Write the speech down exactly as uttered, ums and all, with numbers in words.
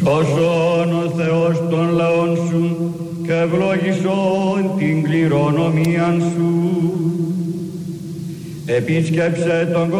Σώσον ο Θεός των λαών σου και ευλόγησον την κληρονομίαν σου. Επίσκεψε τον